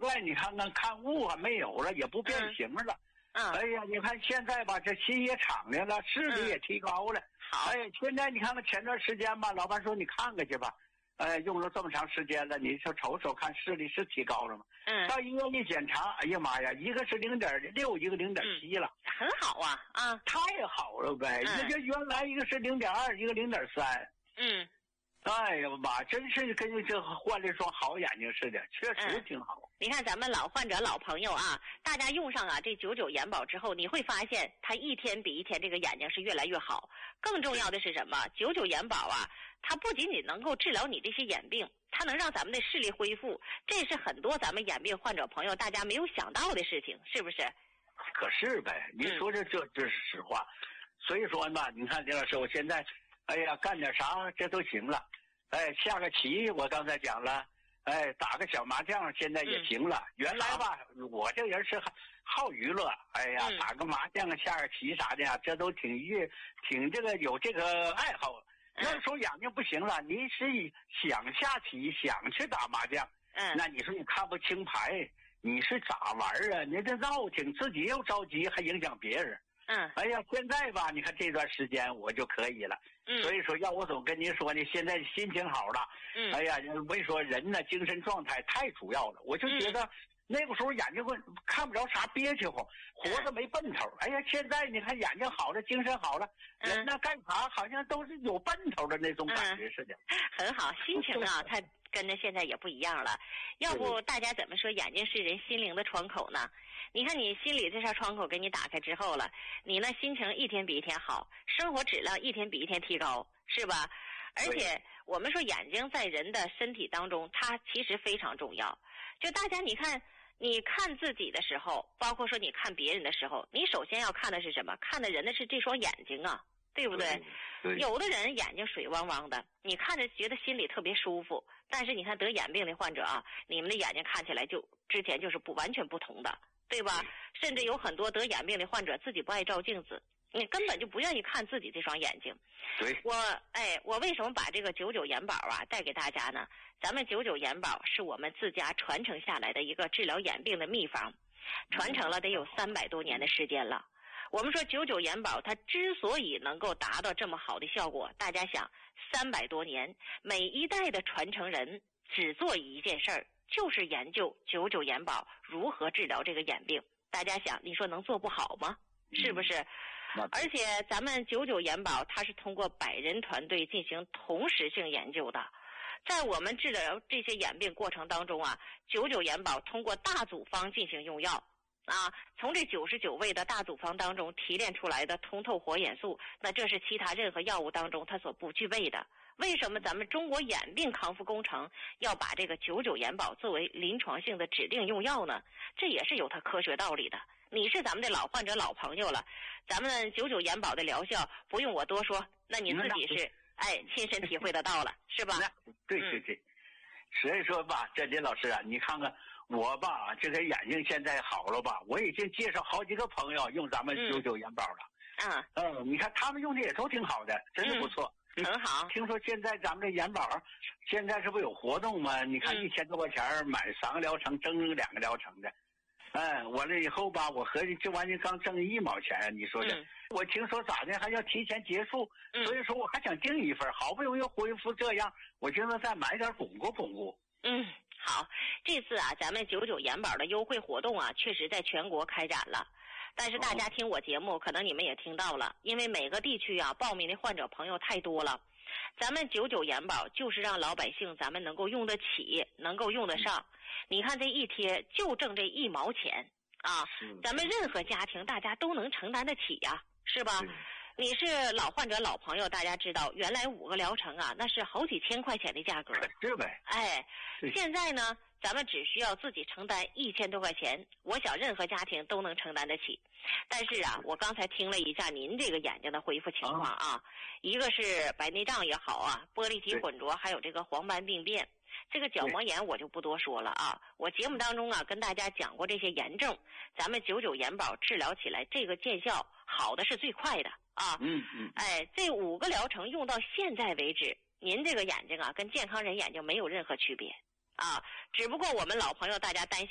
在你看雾还没有了，也不变形了。哎呀，你看现在吧，这心也敞亮了，视力也提高了。哎，现在你看看前段时间吧，老伴说你看看去吧。用了这么长时间了，你说瞅瞅看，视力是提高了吗？到医院一检查，哎呀妈呀，一个是0.6，一个0.7了， 很好啊太好了呗！一个原来一个是0.2，一个0.3。哎呀妈，真是跟这换了一双好眼睛似的，确实挺好。 你看咱们老患者、老朋友啊，大家用上这99眼保之后，你会发现它一天比一天这个眼睛是越来越好。更重要的是什么？99眼保啊，它不仅仅能够治疗你这些眼病，它能让咱们的视力恢复，这是很多咱们眼病患者朋友大家没有想到的事情，是不是？ 可是呗，您说这是实话。所以说嘛，你看李老师，我现在哎呀干点啥这都行了。下个棋我刚才讲了，打个小麻将现在也行了。原来吧，我这人是好娱乐，哎呀，打个麻将下个棋啥的呀，这都挺这个有这个爱好。那时候眼睛不行了，你是想下棋想去打麻将，那你说你看不清牌，你是咋玩啊？你这闹挺，自己又着急，还影响别人。哎呀，现在吧，你看这段时间我就可以了。所以说，要我总跟您说呢，现在心情好了。哎呀，我跟你说，人呢精神状态太主要了。我就觉得那个时候眼睛看不着啥憋屈乎，活着没奔头。哎呀，现在你看眼睛好了，精神好了，人呢干啥好像都是有奔头的那种感觉似的。 很好，心情啊，它跟着现在也不一样了。要不大家怎么说眼睛是人心灵的窗口呢？你看你心里这扇窗口给你打开之后了，你呢心情一天比一天好，生活质量一天比一天提高，是吧？而且我们说眼睛在人的身体当中，它其实非常重要。就大家你看自己的时候，包括说你看别人的时候，你首先要看的是什么？看的人的是这双眼睛啊，对不对？有的人眼睛水汪汪的，你看着觉得心里特别舒服，但是你看得眼病的患者啊，你们的眼睛看起来就之前就是完全不同的，对吧？甚至有很多得眼病的患者自己不爱照镜子，你根本就不愿意看自己这双眼睛。 对， 我为什么把这个99眼保啊带给大家呢？咱们99眼保是我们自家传承下来的一个治疗眼病的秘方，传承了得有300多年的时间了。我们说99眼保它之所以能够达到这么好的效果，大家想300多年，每一代的传承人只做一件事儿，就是研究99眼保如何治疗这个眼病。大家想，你说能做不好吗？是不是？而且咱们99眼保它是通过100人团队进行同时性研究的。在我们治疗这些眼病过程当中啊，99眼保通过大组方进行用药啊，从这99味的大组方当中提炼出来的通透活眼素，那这是其他任何药物当中它所不具备的。为什么咱们中国眼病康复工程要把这个99眼保作为临床性的指定用药呢？这也是有它科学道理的。你是咱们的老患者、老朋友了，咱们99眼保的疗效不用我多说，那你自己是亲身体会得到了，是吧？ 对。所以说吧，这林老师啊，你看看我吧，这个眼睛现在好了吧？我已经介绍好几个朋友用咱们99眼保了。你看他们用的也都挺好的，真是不错。 很好。 听说现在咱们这眼保现在这不有活动吗？你看1000多块钱买3个疗程，挣2个疗程的。完了以后吧，我合计这玩意刚挣1毛钱，你说的。我听说咋的还要提前结束，所以说我还想订一份，好不容易恢复这样，我寻思再买点巩固。 好，这次啊，咱们99眼保的优惠活动啊，确实在全国开展了。但是大家听我节目，可能你们也听到了，因为每个地区啊报名的患者朋友太多了，咱们99眼保就是让老百姓咱们能够用得起，能够用得上。你看这一贴就挣这1毛钱啊，咱们任何家庭大家都能承担得起呀，是吧？你是老患者、老朋友，大家知道原来5个疗程啊，那是好几千块钱的价格。 是呗。 现在呢，咱们只需要自己承担1000多块钱，我想任何家庭都能承担得起。但是啊，我刚才听了一下您这个眼睛的恢复情况啊，一个是白内障也好啊，玻璃体混浊，还有这个黄斑病变。这个角膜炎我就不多说了啊，我节目当中啊跟大家讲过这些炎症，咱们99眼保治疗起来这个见效好的是最快的啊。这5个疗程用到现在为止，您这个眼睛啊跟健康人眼睛没有任何区别啊，只不过我们老朋友大家担心